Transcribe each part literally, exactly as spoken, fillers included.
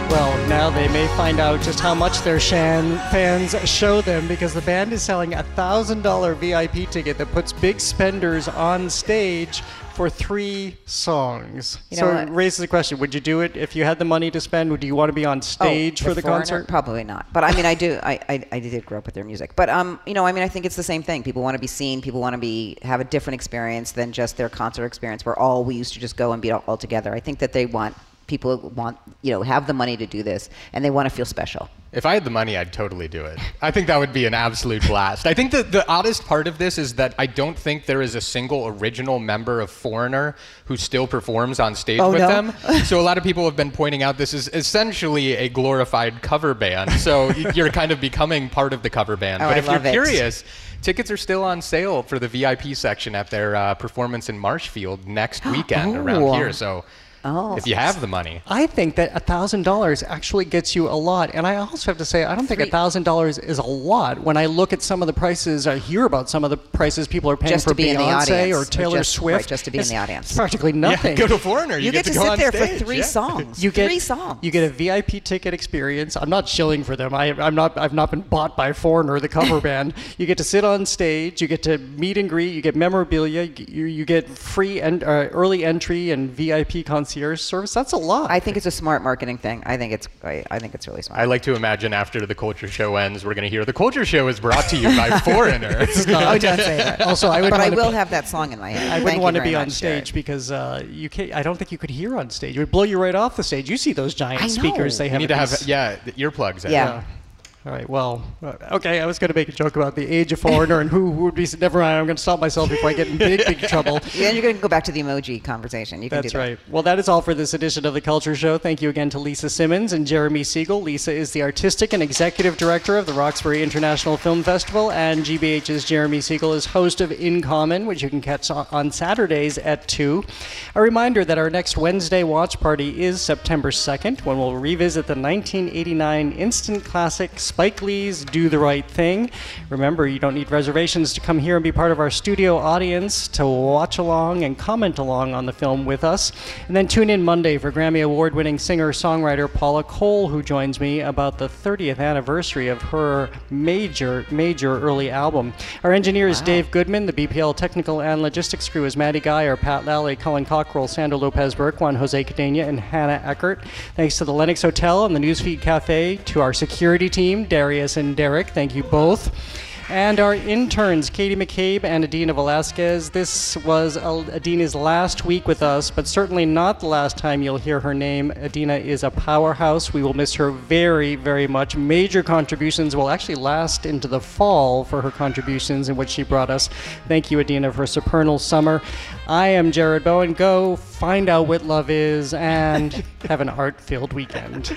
Well, now they may find out just how much their Shan fans show them, because the band is selling a one thousand dollars V I P ticket that puts big spenders on stage for three songs. You know so what? it raises the question, would you do it if you had the money to spend? Would you want to be on stage oh, for the Foreigner? concert? Probably not. But I mean, I do. I, I I did grow up with their music. But um, you know, I mean, I think it's the same thing. People want to be seen. People want to be have a different experience than just their concert experience, where all we used to just go and be all, all together. I think that they want people want you know have the money to do this, and they want to feel special. If I had the money, I'd totally do it. I think that would be an absolute blast. I think that the oddest part of this is that I don't think there is a single original member of Foreigner who still performs on stage oh, with no? them. So a lot of people have been pointing out this is essentially a glorified cover band. So you're kind of becoming part of the cover band. Oh, but I if you're love it. curious, tickets are still on sale for the V I P section at their uh, performance in Marshfield next weekend Oh. around here. So Oh. if you have the money. I think that one thousand dollars actually gets you a lot. And I also have to say, I don't think Three. one thousand dollars is a lot. When I look at some of the prices, I hear about some of the prices people are paying Just for to be in the Beyonce audience, or or Taylor just- Swift. right, just to be in It's- the audience. It's practically nothing. Yeah, go to Foreigner. You, You, get, to, to go sit on there stage. for three yeah. songs. You get three songs. You get a V I P ticket experience. I'm not shilling for them. I, I'm not. I've not been bought by Foreigner, the cover band. You get to sit on stage. You get to meet and greet. You get memorabilia. You, you get free and uh, early entry and V I P concierge service. That's a lot. I think it's a smart marketing thing. I think it's. I, I think it's really smart. I like to imagine after the Culture Show ends, we're going to hear the Culture Show is brought to you by Foreigner. oh, don't say that. Also, I would but I wanna will be- have that song in my head. I Thank wouldn't you want to very be on much, stage Jared. because uh, you can't. I don't think you could hear on stage. It would blow you right off the stage. You see those giant I know. speakers they You have. need to at have these- yeah the earplugs. in. Yeah. All right. Well, uh, okay. I was going to make a joke about the age of Foreigner and who, who would be. Never mind. I'm going to stop myself before I get in big, big trouble. Yeah, you're going to go back to the emoji conversation. You can That's do that. right. Well, that is all for this edition of The Culture Show. Thank you again to Lisa Simmons and Jeremy Siegel. Lisa is the artistic and executive director of the Roxbury International Film Festival, and G B H's Jeremy Siegel is host of In Common, which you can catch on on Saturdays at two. A reminder that our next Wednesday watch party is September second, when we'll revisit the nineteen eighty-nine instant classic Spike Lee's Do the Right Thing. Remember, you don't need reservations to come here and be part of our studio audience to watch along and comment along on the film with us. And then tune in Monday for Grammy Award-winning singer-songwriter Paula Cole, who joins me about the thirtieth anniversary of her major, major early album. Our engineer is Wow. Dave Goodman. The B P L technical and logistics crew is Maddie Guy, Pat Lally, Colin Cockrell, Sandra Lopez-Burke, Juan Jose Cadena, and Hannah Eckert. Thanks to the Lennox Hotel and the Newsfeed Cafe, to our security team, Darius and Derek. Thank you both. And our interns, Katie McCabe and Adina Velasquez. This was Adina's last week with us, but certainly not the last time you'll hear her name. Adina is a powerhouse. We will miss her very, very much. Major contributions will actually last into the fall for her contributions in which she brought us. Thank you, Adina, for Supernal Summer. I am Jared Bowen. Go find out what love is and have an art-filled weekend.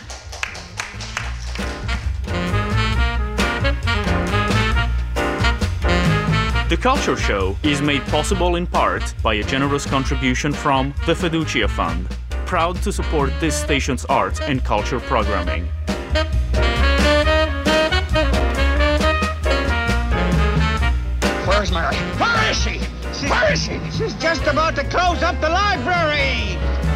The Culture Show is made possible in part by a generous contribution from the Fiducia Fund, proud to support this station's arts and culture programming. Where's Mary? Where is she? Where is she? She's just about to close up the library.